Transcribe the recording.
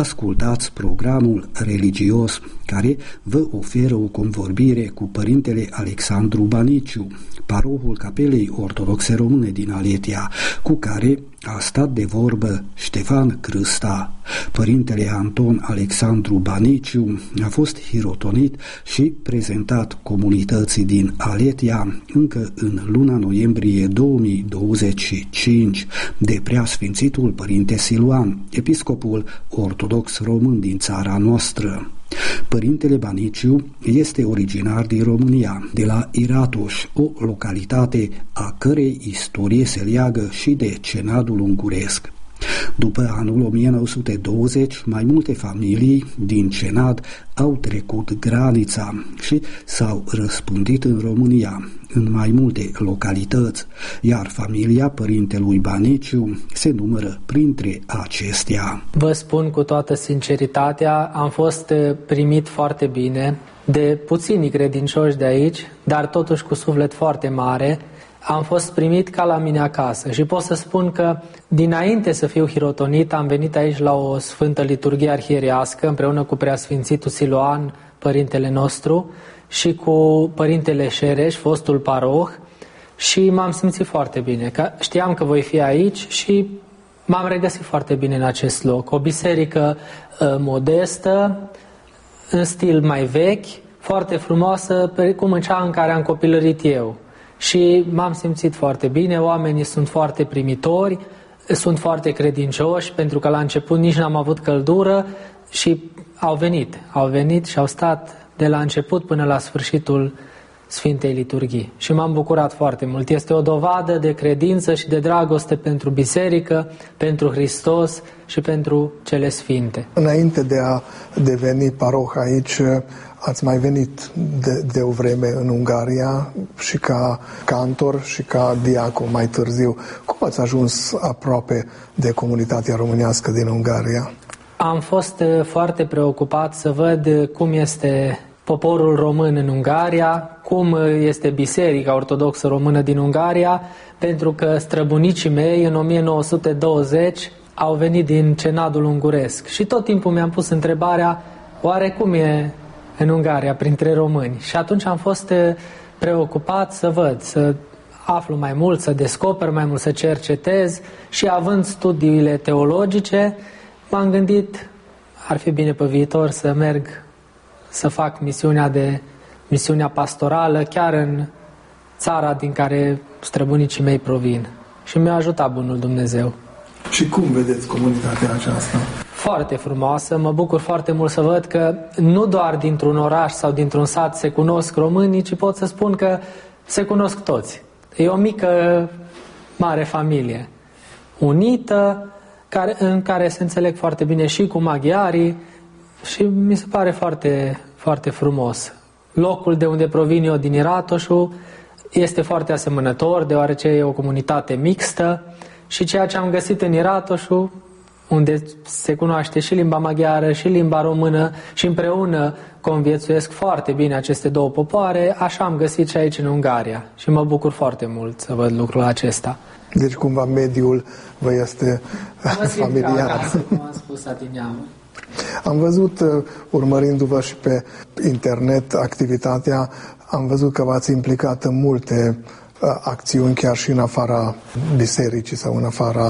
ascultați programul religios care vă oferă o convorbire cu Părintele Alexandru Baniciu, parohul Capelei Ortodoxe Române din Aletia, cu care a stat de vorbă Ștefan Crâsta. Părintele Anton Alexandru Baniciu a fost hirotonit și prezentat comunității din Aletia încă în luna noiembrie 2025 de Preasfințitul Părinte Siluan, episcopul ortodox român din țara noastră. Părintele Baniciu este originar din România, de la Iratoș, o localitate a cărei istorie se leagă și de Cenadul unguresc. După anul 1920, mai multe familii din Cenad au trecut granița și s-au răspândit în România, în mai multe localități, iar familia părintelui Baniciu se numără printre acestea. Vă spun cu toată sinceritatea, am fost primit foarte bine de puțini credincioși de aici, dar totuși cu suflet foarte mare. Am fost primit ca la mine acasă și pot să spun că dinainte să fiu hirotonit am venit aici la o sfântă liturghie arhierească împreună cu Preasfințitul Siluan, părintele nostru, și cu părintele Șereș, fostul paroh, și m-am simțit foarte bine, că știam că voi fi aici și m-am regăsit foarte bine în acest loc. O biserică modestă, în stil mai vechi, foarte frumoasă, cum în cea în care am copilărit eu. Și m-am simțit foarte bine, oamenii sunt foarte primitori, sunt foarte credincioși, pentru că la început nici n-am avut căldură și au venit și au stat de la început până la sfârșitul Sfintei Liturghii. Și m-am bucurat foarte mult. Este o dovadă de credință și de dragoste pentru biserică, pentru Hristos și pentru cele sfinte. Înainte de a deveni paroh aici, ați mai venit de o vreme în Ungaria și ca cantor și ca diacon mai târziu. Cum ați ajuns aproape de comunitatea românească din Ungaria? Am fost foarte preocupat să văd cum este poporul român în Ungaria, cum este Biserica Ortodoxă Română din Ungaria, pentru că străbunicii mei în 1920 au venit din Cenadul unguresc. Și tot timpul mi-am pus întrebarea, oare cum e în Ungaria, printre români? Și atunci am fost preocupat să văd, să aflu mai mult, să descoper mai mult, să cercetez și având studiile teologice, m-am gândit, ar fi bine pe viitor să merg să fac misiunea pastorală chiar în țara din care străbunicii mei provin. Și mi-a ajutat bunul Dumnezeu. Și cum vedeți comunitatea aceasta? Foarte frumoasă, mă bucur foarte mult să văd că nu doar dintr-un oraș sau dintr-un sat se cunosc românii, ci pot să spun că se cunosc toți. E o mică, mare familie, unită, în care se înțeleg foarte bine și cu maghiarii și mi se pare foarte, foarte frumos. Locul de unde provin eu din Iratoșu este foarte asemănător, deoarece e o comunitate mixtă și ceea ce am găsit în Iratoșu, unde se cunoaște și limba maghiară și limba română și împreună conviețuiesc foarte bine aceste două popoare, așa am găsit și aici în Ungaria și mă bucur foarte mult să văd lucrul acesta. Deci cumva mediul vă este familiar. Acasă, cum am spus adineauri. Am văzut, urmărindu-vă și pe internet activitatea, am văzut că v-ați implicat în multe acțiuni chiar și în afara bisericii sau în afara